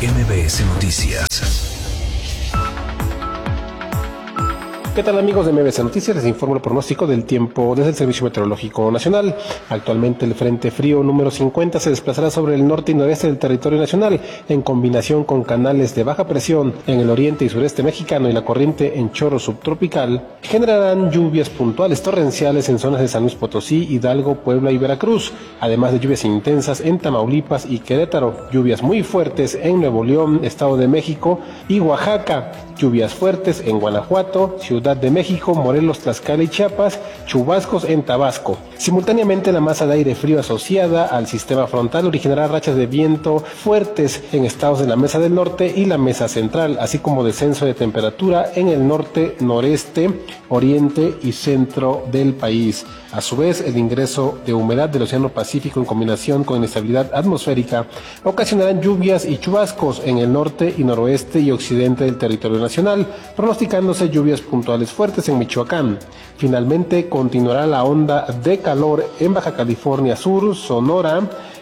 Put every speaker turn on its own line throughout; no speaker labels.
MBS Noticias.
¿Qué tal, amigos de MBS Noticias? Les informo el pronóstico del tiempo desde el Servicio Meteorológico Nacional. Actualmente el Frente Frío número 50 se desplazará sobre el norte y noreste del territorio nacional, en combinación con canales de baja presión en el oriente y sureste mexicano y la corriente en chorro subtropical, generarán lluvias puntuales torrenciales en zonas de San Luis Potosí, Hidalgo, Puebla y Veracruz, además de lluvias intensas en Tamaulipas y Querétaro, lluvias muy fuertes en Nuevo León, Estado de México y Oaxaca, lluvias fuertes en Guanajuato, Ciudad de México, Morelos, Tlaxcala y Chiapas, chubascos en Tabasco. Simultáneamente, la masa de aire frío asociada al sistema frontal originará rachas de viento fuertes en estados de la Mesa del Norte y la Mesa Central, así como descenso de temperatura en el norte, noreste, oriente y centro del país. A su vez, el ingreso de humedad del Océano Pacífico en combinación con inestabilidad atmosférica ocasionarán lluvias y chubascos en el norte y noroeste y occidente del territorio nacional, pronosticándose lluvias puntuales fuertes en Michoacán. Finalmente, continuará la onda de calor en Baja California Sur, Sonora,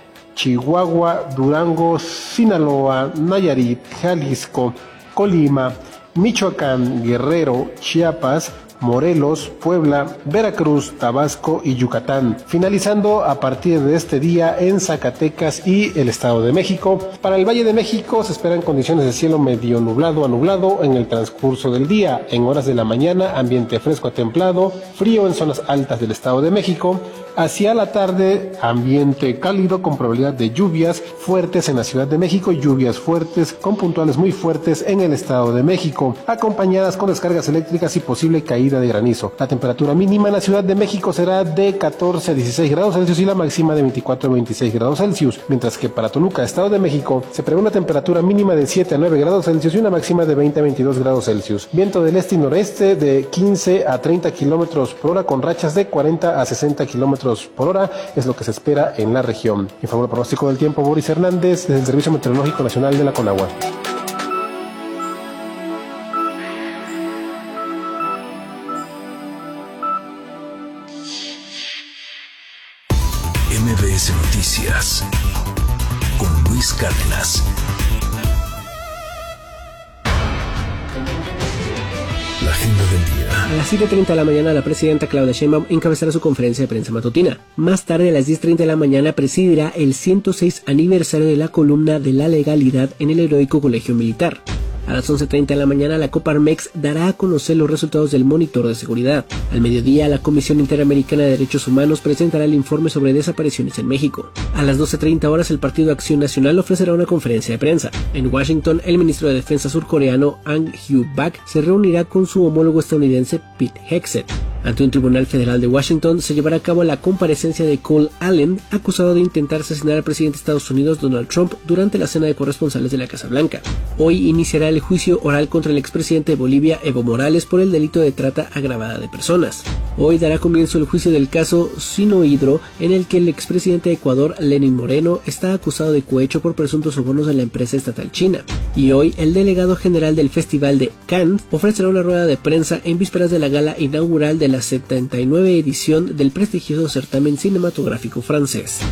Chihuahua, Durango, Sinaloa, Nayarit, Jalisco, Colima, Michoacán, Guerrero, Chiapas, Morelos, Puebla, Veracruz, Tabasco y Yucatán, finalizando a partir de este día en Zacatecas y el Estado de México. Para el Valle de México se esperan condiciones de cielo medio nublado a nublado en el transcurso del día. En horas de la mañana, ambiente fresco a templado, frío en zonas altas del Estado de México. Hacia la tarde, ambiente cálido con probabilidad de lluvias fuertes en la Ciudad de México y lluvias fuertes con puntuales muy fuertes en el Estado de México, acompañadas con descargas eléctricas y posible caída de granizo. La temperatura mínima en la Ciudad de México será de 14 a 16 grados Celsius y la máxima de 24 a 26 grados Celsius, mientras que para Toluca, Estado de México, se prevé una temperatura mínima de 7 a 9 grados Celsius y una máxima de 20 a 22 grados Celsius. Viento del este y noreste de 15 a 30 kilómetros por hora con rachas de 40 a 60 kilómetros por hora es lo que se espera en la región. Informó el pronóstico del tiempo Boris Hernández desde el Servicio Meteorológico Nacional de la Conagua.
MBS Noticias con Luis Cárdenas. La agenda del día.
A las 7:30 de la mañana, la presidenta Claudia Sheinbaum encabezará su conferencia de prensa matutina. Más tarde, a las 10:30 de la mañana, presidirá el 106 aniversario de la columna de la legalidad en el Heroico Colegio Militar. A las 11:30 de la mañana, la Coparmex dará a conocer los resultados del monitor de seguridad. Al mediodía, la Comisión Interamericana de Derechos Humanos presentará el informe sobre desapariciones en México. A las 12:30 horas, el Partido Acción Nacional ofrecerá una conferencia de prensa. En Washington, el ministro de Defensa surcoreano Ang Hyuk-bak se reunirá con su homólogo estadounidense Pete Hegseth. Ante un tribunal federal de Washington se llevará a cabo la comparecencia de Cole Allen, acusado de intentar asesinar al presidente de Estados Unidos Donald Trump durante la cena de corresponsales de la Casa Blanca. Hoy iniciará el juicio oral contra el expresidente de Bolivia, Evo Morales, por el delito de trata agravada de personas. Hoy dará comienzo el juicio del caso Sinohydro, en el que el expresidente de Ecuador, Lenín Moreno, está acusado de cohecho por presuntos sobornos de la empresa estatal china. Y hoy, el delegado general del Festival de Cannes ofrecerá una rueda de prensa en vísperas de la gala inaugural de la 79 edición del prestigioso certamen cinematográfico francés.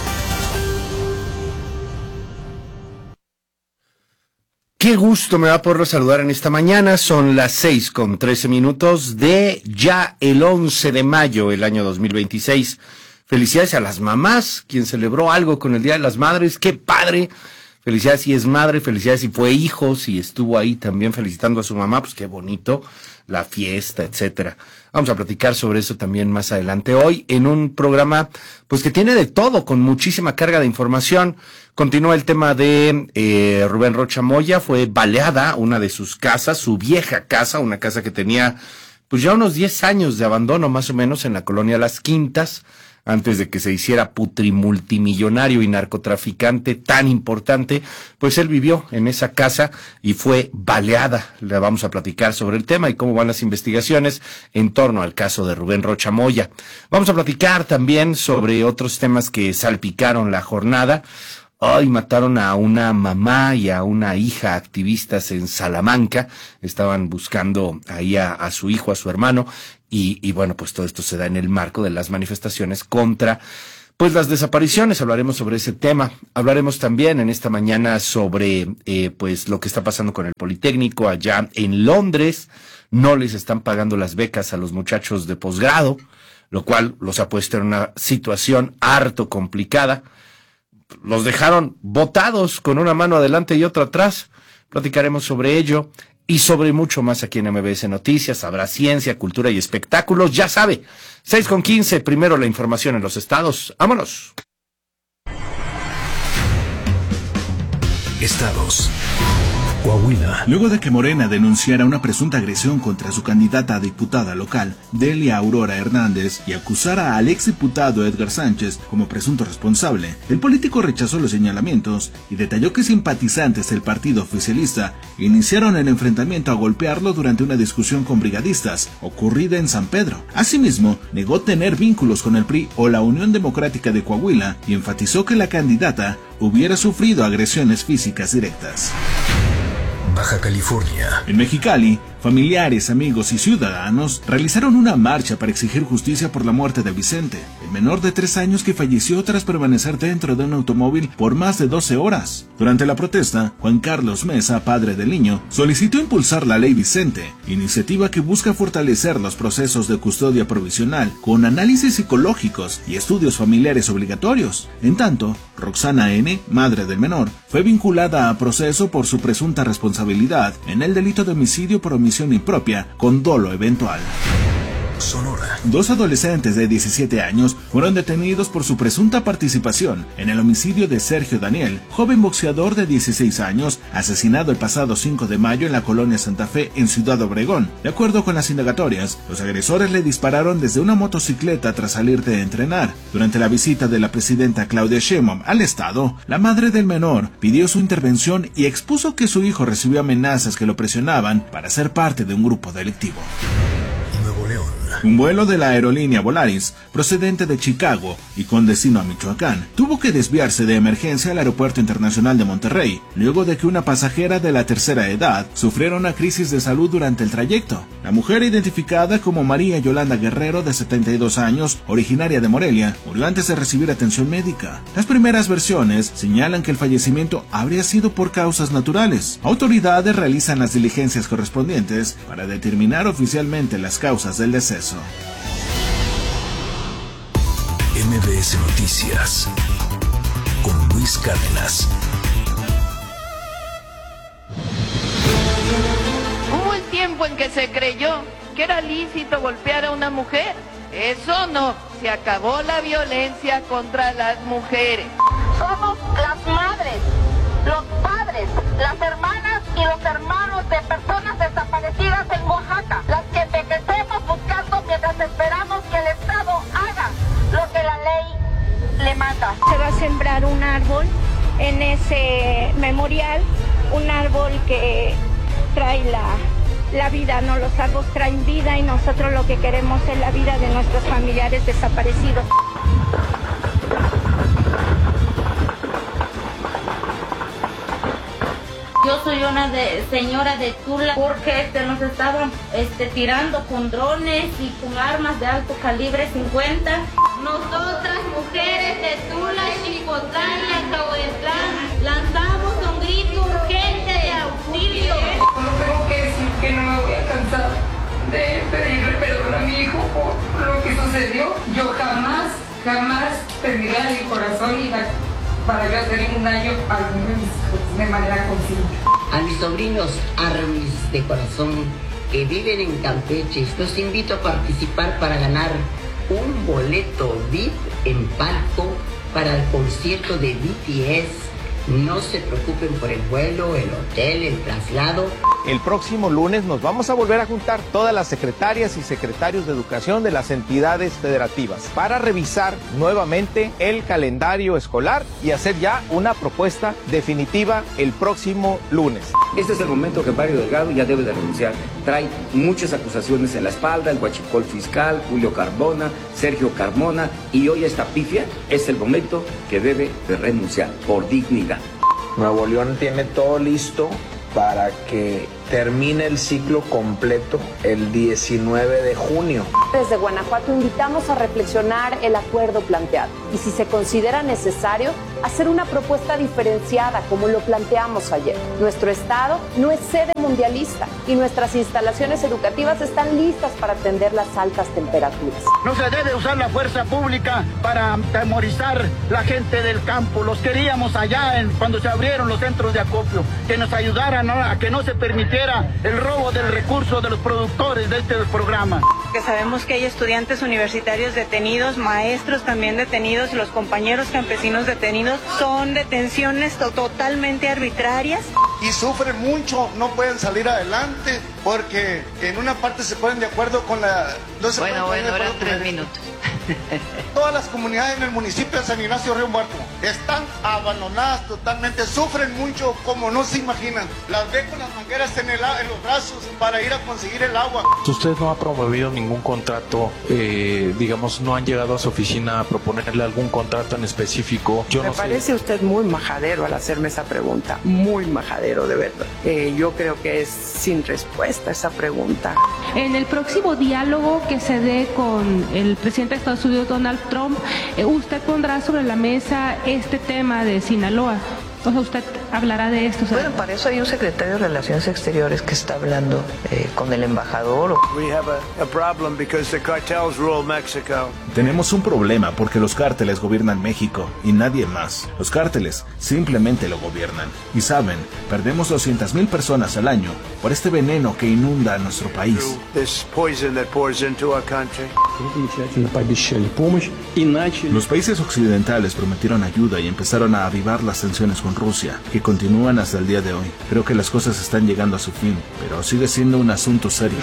Qué gusto me va a poderlo saludar en esta mañana. Son las 6:13 de ya el 11 de mayo del año 2026. Felicidades a las mamás, quien celebró algo con el Día de las Madres. ¡Qué padre! Felicidades si es madre, felicidades si fue hijo, si estuvo ahí también felicitando a su mamá, pues qué bonito, la fiesta, etcétera. Vamos a platicar sobre eso también más adelante hoy en un programa pues que tiene de todo, con muchísima carga de información. Continúa el tema de Rubén Rocha Moya. Fue baleada una de sus casas, su vieja casa, una casa que tenía pues ya unos 10 años de abandono más o menos en la colonia Las Quintas, antes de que se hiciera putrimultimillonario y narcotraficante tan importante, pues él vivió en esa casa y fue baleada. Le vamos a platicar sobre el tema y cómo van las investigaciones en torno al caso de Rubén Rocha Moya. Vamos a platicar también sobre otros temas que salpicaron la jornada. Hoy mataron a una mamá y a una hija activistas en Salamanca. Estaban buscando ahí a su hijo, a su hermano. Y bueno, pues todo esto se da en el marco de las manifestaciones contra pues las desapariciones, hablaremos sobre ese tema. Hablaremos también en esta mañana sobre pues lo que está pasando con el Politécnico allá en Londres. No les están pagando las becas a los muchachos de posgrado, lo cual los ha puesto en una situación harto complicada. Los dejaron botados con una mano adelante y otra atrás. Platicaremos sobre ello y sobre mucho más aquí en MBS Noticias. Habrá ciencia, cultura y espectáculos. Ya sabe, 6:15, primero la información en los estados. ¡Vámonos!
Estados. Coahuila.
Luego de que Morena denunciara una presunta agresión contra su candidata a diputada local, Delia Aurora Hernández, y acusara al exdiputado Edgar Sánchez como presunto responsable, el político rechazó los señalamientos y detalló que simpatizantes del partido oficialista iniciaron el enfrentamiento a golpearlo durante una discusión con brigadistas ocurrida en San Pedro. Asimismo, negó tener vínculos con el PRI o la Unión Democrática de Coahuila y enfatizó que la candidata hubiera sufrido agresiones físicas directas.
Baja California.
En Mexicali, familiares, amigos y ciudadanos realizaron una marcha para exigir justicia por la muerte de Vicente, el menor de 3 años que falleció tras permanecer dentro de un automóvil por más de 12 horas. Durante la protesta, Juan Carlos Mesa, padre del niño, solicitó impulsar la Ley Vicente, iniciativa que busca fortalecer los procesos de custodia provisional con análisis psicológicos y estudios familiares obligatorios. En tanto, Roxana N., madre del menor, fue vinculada a proceso por su presunta responsabilidad en el delito de homicidio por omisión impropia con dolo eventual.
Sonora.
2 adolescentes de 17 años fueron detenidos por su presunta participación en el homicidio de Sergio Daniel, joven boxeador de 16 años, asesinado el pasado 5 de mayo en la colonia Santa Fe en Ciudad Obregón. De acuerdo con las indagatorias, los agresores le dispararon desde una motocicleta tras salir de entrenar. Durante la visita de la presidenta Claudia Sheinbaum al estado, la madre del menor pidió su intervención y expuso que su hijo recibió amenazas que lo presionaban para ser parte de un grupo delictivo. Un vuelo de la aerolínea Volaris, procedente de Chicago y con destino a Michoacán, tuvo que desviarse de emergencia al Aeropuerto Internacional de Monterrey, luego de que una pasajera de la tercera edad sufriera una crisis de salud durante el trayecto. La mujer, identificada como María Yolanda Guerrero, de 72 años, originaria de Morelia, murió antes de recibir atención médica. Las primeras versiones señalan que el fallecimiento habría sido por causas naturales. Autoridades realizan las diligencias correspondientes para determinar oficialmente las causas del deceso.
MBS Noticias con Luis Cárdenas.
Hubo el tiempo en que se creyó que era lícito golpear a una mujer. Eso no, se acabó la violencia contra las mujeres.
Somos las madres, los padres, las hermanas y los hermanos de personas desaparecidas en Oaxaca, las que envejecemos buscando mientras esperamos que el Estado haga lo que la ley le manda.
Se va a sembrar un árbol en ese memorial, un árbol que trae la vida, ¿no? Los árboles traen vida y nosotros lo que queremos es la vida de nuestros familiares desaparecidos.
Yo soy una señora de Tula porque nos estaban tirando con drones y con armas de alto calibre 50. Nosotras, mujeres de Tula, Chicotlán y Acahuetlán, lanzamos un grito urgente de auxilio.
No tengo que decir que no me voy a cansar de pedirle perdón a mi hijo por lo que sucedió. Yo jamás tendría mi corazón y para yo hacer un daño a alguno de mis hijos de manera consciente.
A mis sobrinos árboles de corazón que viven en Campeche, los invito a participar para ganar un boleto VIP en palco para el concierto de BTS. No se preocupen por el vuelo, el hotel, el traslado.
El próximo lunes nos vamos a volver a juntar todas las secretarias y secretarios de educación de las entidades federativas para revisar nuevamente el calendario escolar y hacer ya una propuesta definitiva el próximo lunes.
Este es el momento que Mario Delgado ya debe de renunciar. Trae muchas acusaciones en la espalda, el huachicol fiscal, Julio Carbona, Sergio Carmona, y hoy esta pifia es el momento que debe de renunciar por dignidad.
Nuevo León tiene todo listo
para que termine el ciclo completo el 19 de junio.
Desde Guanajuato invitamos a reflexionar el acuerdo planteado y, si se considera necesario, hacer una propuesta diferenciada como lo planteamos ayer. Nuestro estado no es sede mundialista y nuestras instalaciones educativas están listas para atender las altas temperaturas.
No se debe usar la fuerza pública para atemorizar la gente del campo. Los queríamos allá cuando se abrieron los centros de acopio, que nos ayudaran a que no se permitiera el robo del recurso de los productores de este programa.
Que sabemos que hay estudiantes universitarios detenidos, maestros también detenidos, los compañeros campesinos detenidos. Son detenciones totalmente arbitrarias.
Y sufren mucho, no pueden salir adelante porque en una parte se ponen de acuerdo con la...
Bueno, eran 3 minutos.
Todas las comunidades en el municipio de San Ignacio Río Muerto están abandonadas totalmente, sufren mucho como no se imaginan. Las ven con las mangueras en los brazos para ir a conseguir el agua.
Usted no ha promovido ningún contrato, digamos, no han llegado a su oficina a proponerle algún contrato en específico.
Me parece usted muy majadero al hacerme esa pregunta, muy majadero de verdad. Yo creo que es sin respuesta esa pregunta.
En el próximo diálogo que se dé con el presidente de Estados Unidos, Donald Trump, usted pondrá sobre la mesa este tema de Sinaloa. O sea, usted hablará de esto.
Bueno, para eso hay un secretario de Relaciones Exteriores que está hablando con el embajador.
Tenemos un problema porque los cárteles gobiernan México y nadie más. Los cárteles simplemente lo gobiernan. Y saben, perdemos 200,000 personas al año por este veneno que inunda a nuestro país. Los países occidentales prometieron ayuda y empezaron a avivar las tensiones con Rusia, que continúan hasta el día de hoy. Creo que las cosas están llegando a su fin, pero sigue siendo un asunto serio.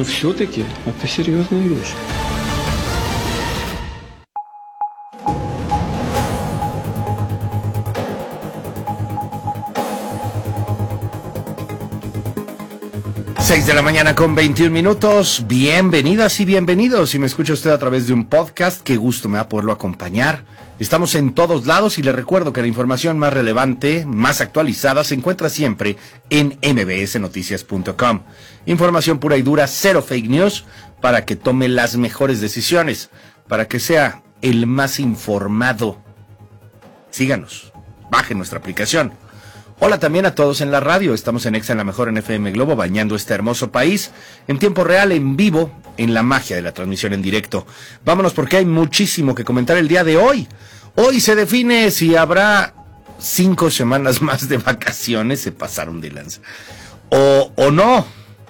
6 de la mañana con 21 minutos. Bienvenidas y bienvenidos. Si me escucha usted a través de un podcast, qué gusto me va a poderlo acompañar. Estamos en todos lados y le recuerdo que la información más relevante, más actualizada, se encuentra siempre en mbsnoticias.com. Información pura y dura, cero fake news, para que tome las mejores decisiones, para que sea el más informado. Síganos, baje nuestra aplicación. Hola también a todos en la radio, estamos en Exa, en la mejor, en FM Globo, bañando este hermoso país, en tiempo real, en vivo, en la magia de la transmisión en directo. Vámonos porque hay muchísimo que comentar el día de hoy. Hoy se define si habrá 5 semanas más de vacaciones, se pasaron de lanza, o no.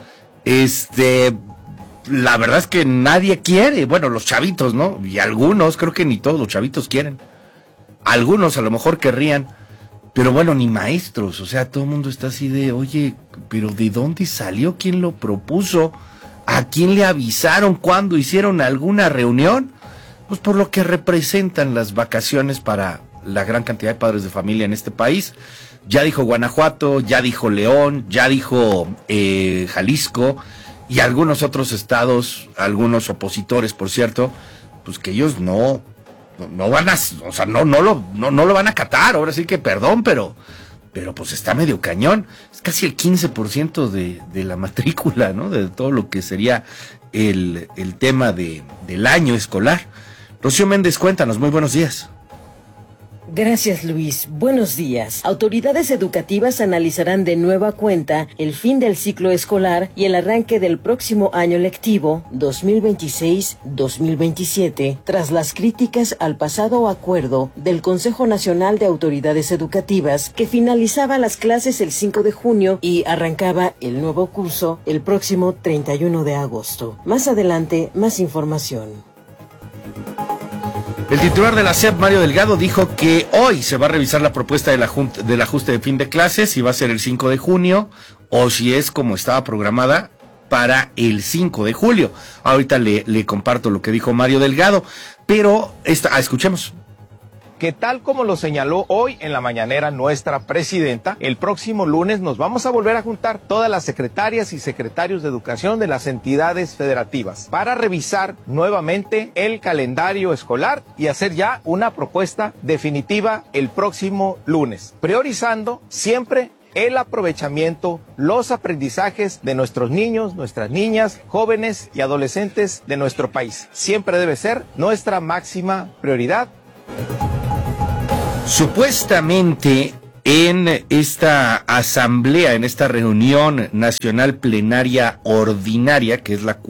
La verdad es que nadie quiere, bueno, los chavitos, ¿no? Y algunos, creo que ni todos los chavitos quieren. Algunos a lo mejor querrían. Pero bueno, ni maestros, o sea, todo el mundo está así de, oye, pero ¿de dónde salió? ¿Quién lo propuso? ¿A quién le avisaron? ¿Cuándo hicieron alguna reunión? Pues por lo que representan las vacaciones para la gran cantidad de padres de familia en este país. Ya dijo Guanajuato, ya dijo León, ya dijo Jalisco y algunos otros estados, algunos opositores, por cierto, pues que ellos no van a, o sea, no lo van a acatar. Ahora sí que perdón, pero pues está medio cañón. Es casi el 15% de la matrícula, ¿no? De todo lo que sería el tema del año escolar. Rocío Méndez, cuéntanos, muy buenos días.
Gracias, Luis. Buenos días. Autoridades educativas analizarán de nueva cuenta el fin del ciclo escolar y el arranque del próximo año lectivo 2026-2027, tras las críticas al pasado acuerdo del Consejo Nacional de Autoridades Educativas que finalizaba las clases el 5 de junio y arrancaba el nuevo curso el próximo 31 de agosto. Más adelante, más información.
El titular de la SEP, Mario Delgado, dijo que hoy se va a revisar la propuesta del ajuste de fin de clases, si va a ser el 5 de junio o si es como estaba programada para el 5 de julio. Ahorita le comparto lo que dijo Mario Delgado, pero escuchemos.
Que tal como lo señaló hoy en la mañanera nuestra presidenta, el próximo lunes nos vamos a volver a juntar todas las secretarias y secretarios de educación de las entidades federativas para revisar nuevamente el calendario escolar y hacer ya una propuesta definitiva el próximo lunes, priorizando siempre el aprovechamiento, los aprendizajes de nuestros niños, nuestras niñas, jóvenes y adolescentes de nuestro país. Siempre debe ser nuestra máxima prioridad.
Supuestamente en esta asamblea, en esta reunión nacional plenaria ordinaria, que es la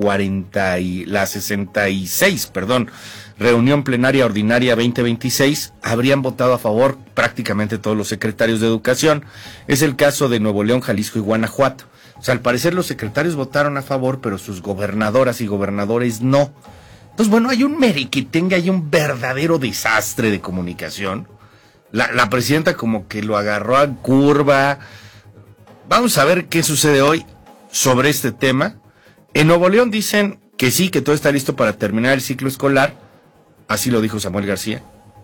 66, reunión plenaria ordinaria 2026, habrían votado a favor prácticamente todos los secretarios de educación. Es el caso de Nuevo León, Jalisco y Guanajuato. O sea, al parecer los secretarios votaron a favor, pero sus gobernadoras y gobernadores no. Entonces, bueno, hay un merequetengue, hay un verdadero desastre de comunicación. La presidenta como que lo agarró en curva. Vamos a ver qué sucede hoy sobre este tema. En Nuevo León dicen que sí, que todo está listo para terminar el ciclo escolar. Así lo dijo Samuel García.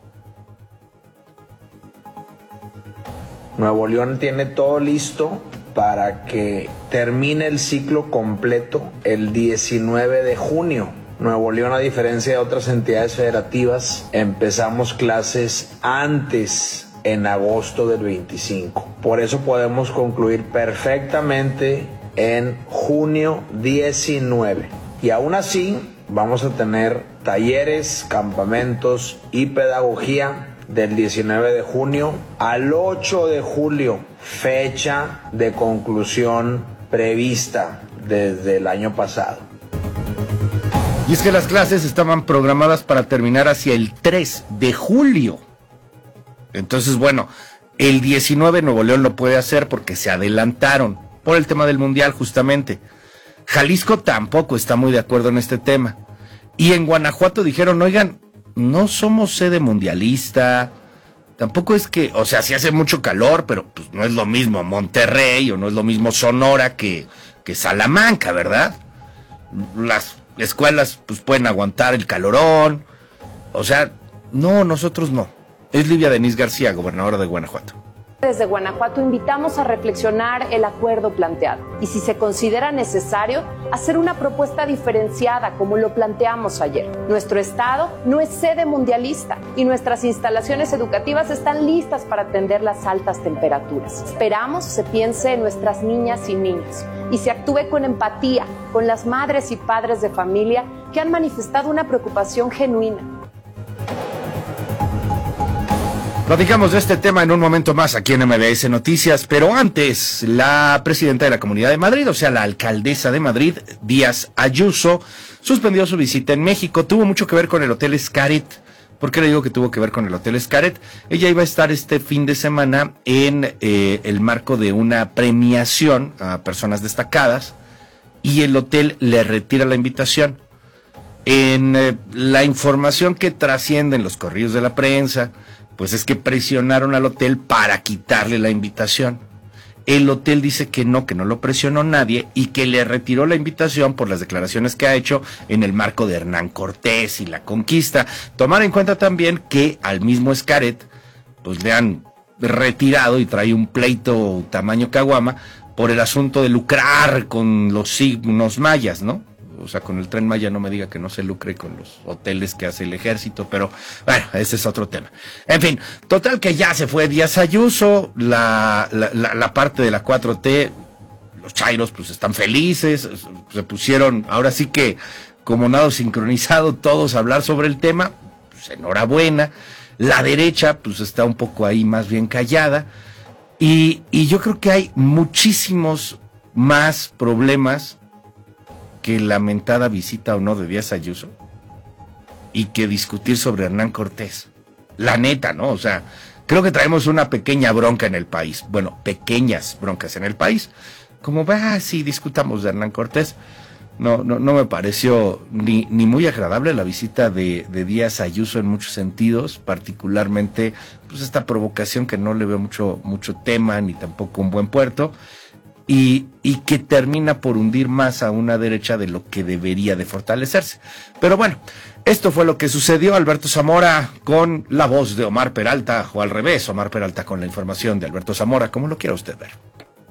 Nuevo León tiene todo listo para que termine el ciclo completo el 19 de junio. Nuevo León, a diferencia de otras entidades federativas, empezamos clases antes, en agosto del 25. Por eso podemos concluir perfectamente en junio 19. Y aún así, vamos a tener talleres, campamentos y pedagogía del 19 de junio al 8 de julio, fecha de conclusión prevista desde el año pasado.
Y es que las clases estaban programadas para terminar hacia el 3 de julio. Entonces, bueno, el 19 Nuevo León lo puede hacer porque se adelantaron por el tema del Mundial, justamente. Jalisco tampoco está muy de acuerdo en este tema. Y en Guanajuato dijeron, oigan, no somos sede mundialista, tampoco es que, o sea, sí hace mucho calor, pero pues no es lo mismo Monterrey o no es lo mismo Sonora que Salamanca, ¿verdad? Las escuelas pues pueden aguantar el calorón, o sea, no, nosotros no. Es Livia Denise García, gobernadora de Guanajuato.
Desde Guanajuato invitamos a reflexionar el acuerdo planteado y, si se considera necesario, hacer una propuesta diferenciada como lo planteamos ayer. Nuestro estado no es sede mundialista y nuestras instalaciones educativas están listas para atender las altas temperaturas. Esperamos se piense en nuestras niñas y niños y se actúe con empatía con las madres y padres de familia que han manifestado una preocupación genuina.
Platicamos de este tema en un momento más aquí en MBS Noticias, pero antes, la presidenta de la Comunidad de Madrid, o sea, la alcaldesa de Madrid, Díaz Ayuso, suspendió su visita en México. Tuvo mucho que ver con el Hotel Xcaret. ¿Por qué le digo que tuvo que ver con el Hotel Xcaret? Ella iba a estar este fin de semana en el marco de una premiación a personas destacadas y el hotel le retira la invitación. En la información que trasciende en los correos de la prensa, pues es que presionaron al hotel para quitarle la invitación. El hotel dice que no lo presionó nadie y que le retiró la invitación por las declaraciones que ha hecho en el marco de Hernán Cortés y la conquista. Tomar en cuenta también que al mismo Xcaret pues le han retirado y trae un pleito tamaño caguama por el asunto de lucrar con los signos mayas, ¿no? O sea, con el Tren Maya no me diga que no se lucre con los hoteles que hace el ejército, pero bueno, ese es otro tema. En fin, total que ya se fue Díaz Ayuso, la parte de la 4T, los chairos pues están felices, se pusieron, ahora sí que como nado sincronizado todos a hablar sobre el tema, pues enhorabuena. La derecha pues está un poco ahí más bien callada y yo creo que hay muchísimos más problemas que lamentada visita o no de Díaz Ayuso y que discutir sobre Hernán Cortés. La neta, ¿no? O sea, creo que traemos una pequeña bronca en el país. Bueno, pequeñas broncas en el país. Como si discutamos de Hernán Cortés. No me pareció ni muy agradable la visita de Díaz Ayuso en muchos sentidos, particularmente pues esta provocación que no le veo mucho tema ni tampoco un buen puerto. Y que termina por hundir más a una derecha de lo que debería de fortalecerse. Pero bueno, esto fue lo que sucedió. Alberto Zamora con la voz de Omar Peralta, o al revés, Omar Peralta con la información de Alberto Zamora, como lo quiera usted ver.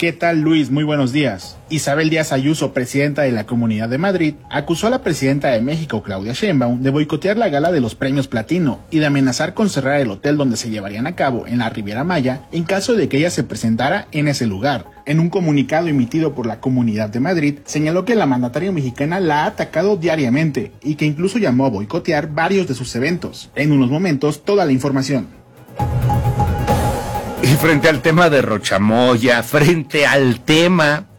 ¿Qué tal, Luis? Muy buenos días. Isabel Díaz Ayuso, presidenta de la Comunidad de Madrid, acusó a la presidenta de México, Claudia Sheinbaum, de boicotear la gala de los premios Platino y de amenazar con cerrar el hotel donde se llevarían a cabo en la Riviera Maya en caso de que ella se presentara en ese lugar. En un comunicado emitido por la Comunidad de Madrid, señaló que la mandataria mexicana la ha atacado diariamente y que incluso llamó a boicotear varios de sus eventos. En unos momentos, toda la información.
Y frente al tema de Rochamoya, frente al tema